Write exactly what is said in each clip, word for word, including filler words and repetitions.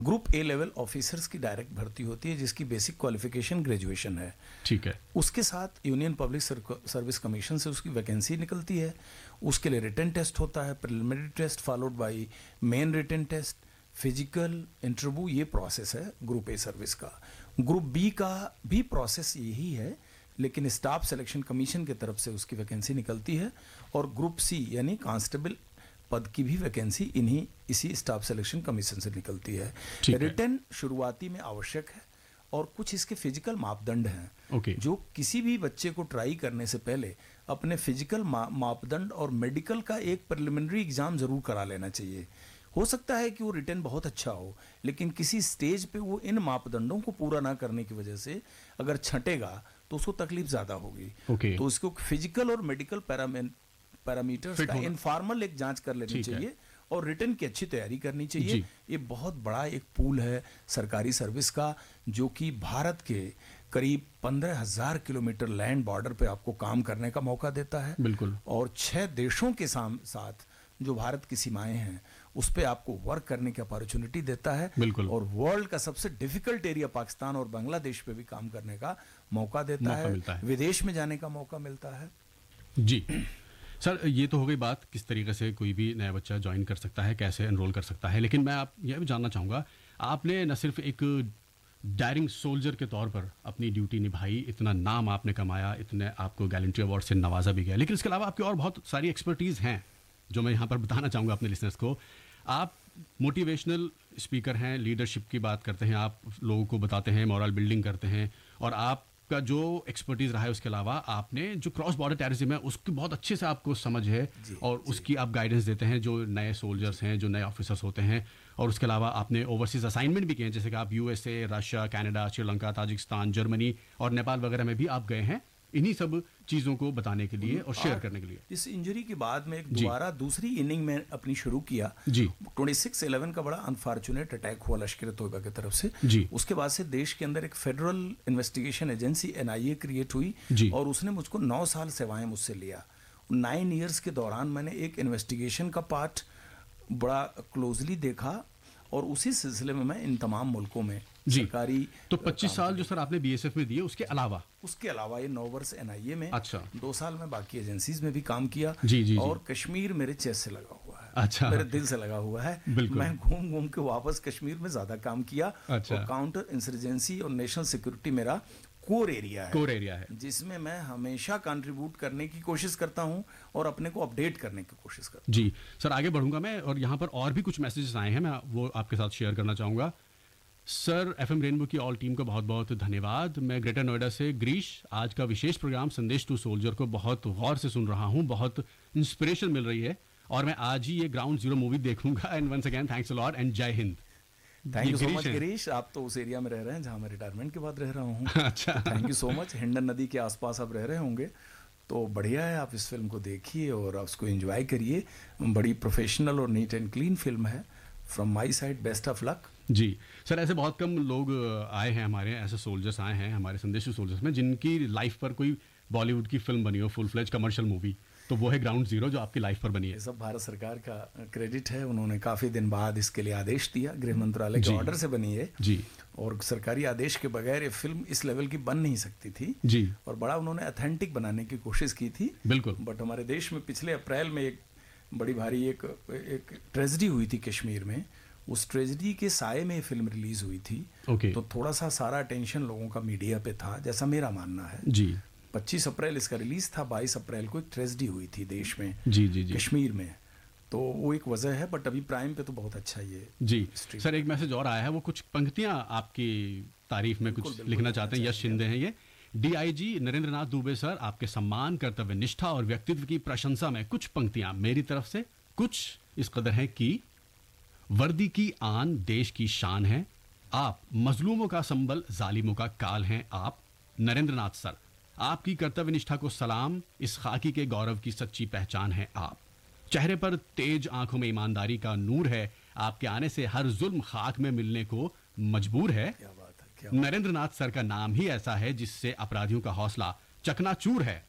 Group A level officers की direct भर्ती होती है जिसकी बेसिक क्वालिफिकेशन ग्रेजुएशन है। ठीक है। उसके साथ यूनियन पब्लिक सर्विस कमीशन से उसकी वैकेंसी निकलती है। उसके लिए रिटन टेस्ट होता है, preliminary test followed by main written test, physical interview, ये प्रोसेस है ग्रुप ए सर्विस का। ग्रुप बी का भी प्रोसेस यही है, लेकिन स्टाफ सिलेक्शन कमीशन की तरफ से उसकी वैकेंसी निकलती है। और ग्रुप सी यानी कांस्टेबल पद की भी वैकेंसी इन्हीं इसी स्टाफ सिलेक्शन कमीशन से निकलती है। रिटन शुरुआती में आवश्यक है और कुछ इसके फिजिकल मापदंड हैं okay. जो किसी भी बच्चे को ट्राई करने से पहले अपने फिजिकल मा, मापदंड और मेडिकल का एक प्रिलिमिनरी एग्जाम जरूर करा लेना चाहिए। हो सकता है कि वो रिटन बहुत अच्छा हो, लेकिन किसी स्टेज पे वो इन मापदंडों को पूरा ना करने की वजह से अगर छंटेगा तो उसको तकलीफ ज्यादा होगी। okay. तो उसको फिजिकल और मेडिकल पैरामीटर पैरामीटर्स का इनफॉर्मल एक जांच कर लेनी चाहिए और रिटन की अच्छी तैयारी करनी चाहिए। ये बहुत बड़ा एक पूल है सरकारी सर्विस का, जो कि भारत के करीब पंद्रह हजार किलोमीटर लैंड बॉर्डर पे आपको काम करने का मौका देता है। बिल्कुल। और छह देशों के साथ जो भारत की सीमाएं हैं उस पे आपको वर्क करने की अपॉर्चुनिटी देता है। बिल्कुल। और वर्ल्ड का सबसे डिफिकल्ट एरिया पाकिस्तान और बांग्लादेश पे भी काम करने का मौका देता मौका है, मिलता है। विदेश में जाने का मौका मिलता है। जी सर, ये तो हो गई बात किस तरीके से कोई भी नया बच्चा ज्वाइन कर सकता है, कैसे एनरोल कर सकता है। लेकिन मैं आप यह भी जानना चाहूँगा, आपने न सिर्फ एक डायरिंग सोल्जर के तौर पर अपनी ड्यूटी निभाई, इतना नाम आपने कमाया, इतने आपको गैलेंट्री अवार्ड से नवाजा भी गया, लेकिन इसके अलावा आपकी और बहुत सारी एक्सपर्टीज़ हैं जो मैं यहाँ पर बताना चाहूँगा अपने लिसनर्स को। आप मोटिवेशनल स्पीकर हैं, लीडरशिप की बात करते हैं, आप लोगों को बताते हैं, मोरल बिल्डिंग करते हैं, और आप का जो एक्सपर्टीज रहा है उसके अलावा आपने जो क्रॉस बॉर्डर टेररिज्म है उसकी बहुत अच्छे से आपको समझ है जी, और जी. उसकी आप गाइडेंस देते हैं जो नए सोल्जर्स हैं, जो नए ऑफिसर्स होते हैं। और उसके अलावा आपने ओवरसीज असाइनमेंट भी किए हैं, जैसे कि आप USA, Russia, Canada, Sri Lanka, Tajikistan, Germany और नेपाल वगैरह में भी आप गए हैं, इन्हीं सब चीज़ों को बताने के लिए और शेयर करने के लिए। इस इंजरी के बाद में एक दोबारा दूसरी इनिंग में अपनी शुरू किया जी। छब्बीस इलेवन का बड़ा अनफॉर्चुनेट अटैक हुआ लश्कर तोयबा की तरफ से जी। उसके बाद से देश के अंदर एक federal investigation agency NIA create हुई और उसने मुझको नौ साल सेवाएं मुझसे लिया। नाइन ईयर्स के दौरान मैंने एक इन्वेस्टिगेशन का पार्ट बड़ा क्लोजली देखा और उसी सिलसिले में मैं इन तमाम मुल्कों में सरकारी तो पच्चीस साल जो सर आपने बीएसएफ में दिए, उसके अलावा उसके अलावा ये नौ वर्ष एनआईए में, अच्छा, दो साल में बाकी एजेंसीज में भी काम किया जी, जी, और जी. कश्मीर मेरे चेस्ट से लगा हुआ है, अच्छा, मेरे दिल से लगा हुआ है। मैं घूम घूम के वापस कश्मीर में ज्यादा काम किया। अच्छा. और काउंटर इंसर्जेंसी और नेशनल सिक्योरिटी मेरा कोर एरिया है, कोर एरिया है जिसमें मैं हमेशा कंट्रीब्यूट करने की कोशिश करता हूं और अपने को अपडेट करने की कोशिश करता हूं। जी सर, आगे बढ़ूंगा मैं, और यहाँ पर और भी कुछ मैसेजेस आए हैं, मैं वो आपके साथ शेयर करना चाहूँगा। सर, एफएम रेनबो की ऑल टीम को बहुत बहुत धन्यवाद। मैं ग्रेटर नोएडा से ग्रीश, आज का विशेष प्रोग्राम संदेश टू सोल्जर को बहुत गौर से सुन रहा हूँ, बहुत इंस्पिरेशन मिल रही है और मैं आज ही ये ग्राउंड जीरो मूवी देखूंगा। And once again thanks a lot and जय Hind. Thank you so much Girish, आप तो उस एरिया में रह रहे हैं जहाँ मैं रिटायरमेंट के बाद रह रहा हूँ। अच्छा, thank you so much. Hindon नदी के आसपास आप रह रहे होंगे तो बढ़िया है, आप इस फिल्म को देखिए और आप उसको एंजॉय करिए। बड़ी प्रोफेशनल और नीट एंड क्लीन फिल्म है। From my side best of luck. Ji sir, ऐसे बहुत कम लोग आए हैं हमारे, ऐसे सोल्जर्स आए हैं हमारे संदेश सोल्जर्स में जिनकी लाइफ पर कोई बॉलीवुड की फिल्म बनी हो, फुल फ्लेज कमर्शियल मूवी, तो वो है ग्राउंड जीरो जो आपकी लाइफ पर बनी है। सब भारत सरकार का क्रेडिट है, उन्होंने काफ़ी दिन बाद इसके लिए आदेश दिया, गृह मंत्रालय के ऑर्डर से बनी है जी, और सरकारी आदेश के बगैर ये फिल्म इस लेवल की बन नहीं सकती थी जी, और बड़ा उन्होंने ऑथेंटिक बनाने की कोशिश की थी। बिल्कुल। बट हमारे देश में पिछले अप्रैल में एक बड़ी भारी एक एक ट्रेजेडी हुई थी कश्मीर में, उस ट्रेजेडी के साये में ये फिल्म रिलीज हुई थी। okay. तो थोड़ा सा सारा अटेंशन लोगों का मीडिया पे था, जैसा मेरा मानना है जी। पच्चीस अप्रैल इसका रिलीज था, बाईस अप्रैल को एक ट्रेजेडी हुई थी देश में, जी जी जी, कश्मीर में, तो वो एक वजह है। बट अभी प्राइम पे तो बहुत अच्छा ये जी। सर, एक मैसेज और आया है, वो कुछ पंक्तियां आपकी तारीफ में कुछ लिखना चाहते हैं। यश शिंदे हैं ये। डीआईजी नरेंद्र नाथ दुबे सर, आपके सम्मान, कर्तव्य निष्ठा और व्यक्तित्व की प्रशंसा में कुछ पंक्तियां मेरी तरफ से। कुछ इस कदर है कि वर्दी की आन देश की शान है, आप मजलूमों का संबल, जालिमों का काल हैं आप। नरेंद्र नाथ सर, आपकी कर्तव्य निष्ठा को सलाम, इस खाकी के गौरव की सच्ची पहचान है आप। चेहरे पर तेज, आंखों में ईमानदारी का नूर है, आपके आने से हर जुल्म खाक में मिलने को मजबूर है। क्या बात है, क्या बात। नरेंद्र नाथ सर का नाम ही ऐसा है जिससे अपराधियों का हौसला चकनाचूर है।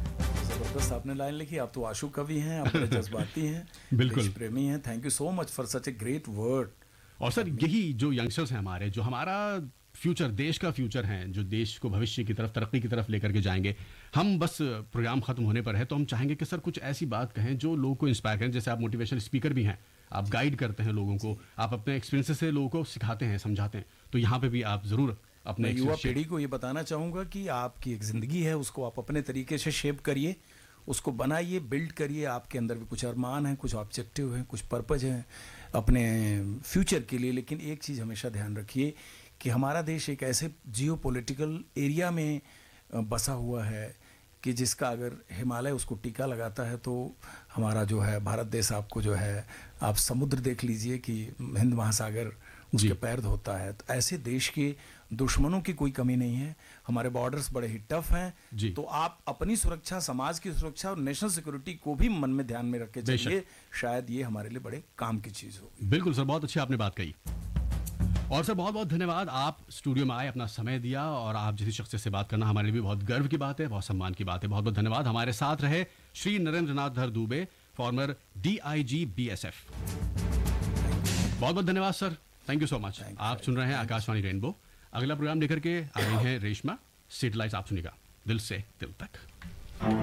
जबरदस्त आपने लाइन लिखी, आप तो आशु कवि हैं, आप बड़े जज्बाती हैं, बिल्कुल देश प्रेमी हैं। Thank you so much for such a great word और सर यही जो यंगस्टर्स हैं हमारे, जो हमारा फ्यूचर, देश का फ्यूचर है, जो देश को भविष्य की तरफ, तरक्की की तरफ लेकर के जाएंगे, हम बस प्रोग्राम खत्म होने पर है तो हम चाहेंगे कि सर कुछ ऐसी बात कहें जो लोगों को इंस्पायर करें। जैसे आप मोटिवेशनल स्पीकर भी हैं, आप गाइड करते हैं लोगों को, आप अपने एक्सपीरियंसेस से लोगों को सिखाते हैं, समझाते हैं, तो यहाँ पे भी आप ज़रूर अपने युवा पीढ़ी को ये बताना चाहूँगा कि आपकी एक ज़िंदगी है, उसको आप अपने तरीके से शेप करिए, उसको बनाइए, बिल्ड करिए। आपके अंदर भी कुछ अरमान हैं, कुछ ऑब्जेक्टिव हैं, कुछ पर्पज हैं अपने फ्यूचर के लिए। लेकिन एक चीज़ हमेशा ध्यान रखिए कि हमारा देश एक ऐसे जियो पॉलिटिकल एरिया में बसा हुआ है कि जिसका अगर हिमालय उसको टीका लगाता है तो हमारा जो है भारत देश, आपको जो है, आप समुद्र देख लीजिए कि हिंद महासागर उसके पैर धोता है। तो ऐसे देश के दुश्मनों की कोई कमी नहीं है, हमारे बॉर्डर्स बड़े ही टफ हैं। तो आप अपनी सुरक्षा, समाज की सुरक्षा और नेशनल सिक्योरिटी को भी मन में ध्यान में रख के चलिए, शायद ये हमारे लिए बड़े काम की चीज़ होगी। बिल्कुल सर, बहुत अच्छी आपने बात कही। और सर बहुत बहुत धन्यवाद, आप स्टूडियो में आए, अपना समय दिया, और आप जैसी शख्सियत से बात करना हमारे लिए भी बहुत गर्व की बात है, बहुत सम्मान की बात है। बहुत बहुत धन्यवाद। हमारे साथ रहे श्री नरेंद्र नाथ धर Dubey, farmer D I G B S F. बहुत बहुत धन्यवाद sir, thank you so much. आप सुन रहे हैं आकाशवाणी रेनबो। अगला प्रोग्राम लेकर के आ रही हैं रेशमा। सिटी लाइट्स आप सुनिएगा दिल से दिल तक।